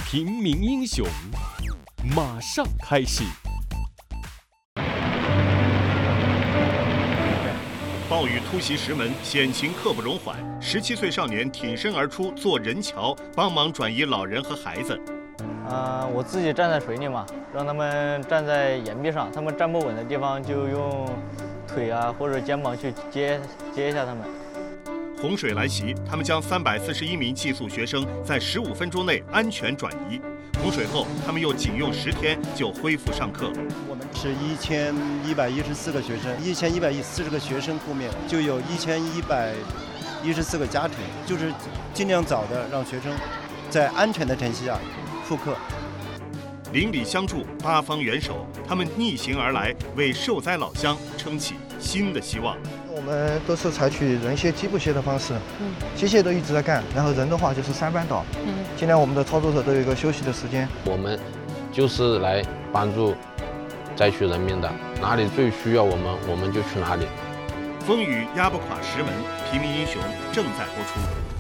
平民英雄马上开始。 暴雨突袭石门，险情刻不容缓。17岁少年挺身而出，做人桥，帮忙转移老人和孩子。 我自己站在水里嘛，让他们站在岩壁上，他们站不稳的地方就用腿啊或者肩膀去接一下他们。 洪水来袭，他们将341名寄宿学生在15分钟内安全转移。洪水后，他们又仅用10天就恢复上课。 我们是1114个学生，1140个学生后面就有1114个家庭，就是尽量早的让学生在安全的前提下复课。 邻里相助，八方援手，他们逆行而来，为受灾老乡撑起新的希望。 我们都是采取人卸、机不卸的方式，机械都一直在干，然后人的话就是3班倒。尽量我们的操作者都有一个休息的时间。 我们就是来帮助灾区人民的，哪里最需要我们就去哪里。 风雨压不垮石门，平民英雄正在播出。